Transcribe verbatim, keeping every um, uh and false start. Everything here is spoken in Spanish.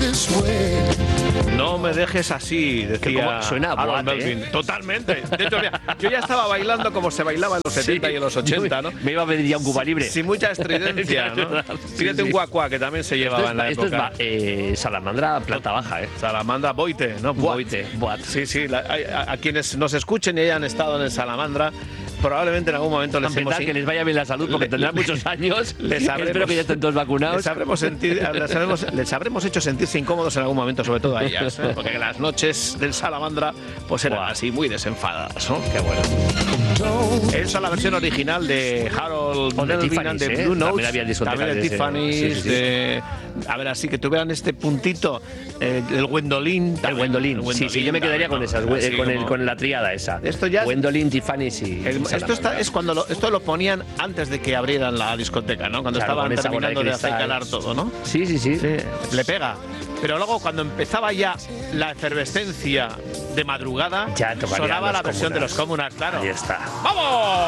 No me dejes así, decía suena a Harold boate, Melvin. ¿eh? Totalmente. De hecho, mira, yo ya estaba bailando como se bailaba en los setenta Sí. y en los ochenta, ¿no? Me iba a pedir ya un Cuba Libre. Sin mucha estridencia, ¿no? Sí, Fíjate sí. un guacuá que también se llevaba Esto en la es, esto es época. ba- eh, salamandra planta baja, ¿eh? Salamandra Boite, ¿no? Boat. Boite, boat. Sí, sí. la- a, a quienes nos escuchen y hayan estado en el Salamandra, probablemente en algún momento les hemos... Pensar que les vaya bien la salud porque Le- tendrán le- muchos años. les habremos- Espero que ya estén todos vacunados. Les habremos, sentir, les, habremos, les habremos hecho sentirse incómodos en algún momento, sobre todo a ellas, ¿eh? Porque las noches del Salamandra pues eran Buah. así, muy desenfadadas, ¿no? Qué bueno. Esa es la versión original de Harold O de Melvin Tiffany's, and the ¿eh? Blue Notes. También había discotecas También de de ese- Tiffany's, sí, sí, sí. de... A ver, así que tuvieran este puntito, eh, el Gwendolyn. El también. Gwendolyn. El Sí, sí, yo me quedaría con también, esas, ¿no? eh, Así con, el, como- con la triada esa. Esto ya es- Gwendolyn, Tiffany's y. El- esto está, es cuando lo, esto lo ponían antes de que abrieran la discoteca, ¿no? Cuando Claro, estaban con esa bola de terminando de, cristal. acicalar todo, ¿no? Sí, sí, sí. Sí, le pega. Pero luego cuando empezaba ya la efervescencia de madrugada, Ya tocarían sonaba los la versión de Comunas. los Comunas, claro. Ahí está. ¡Vamos!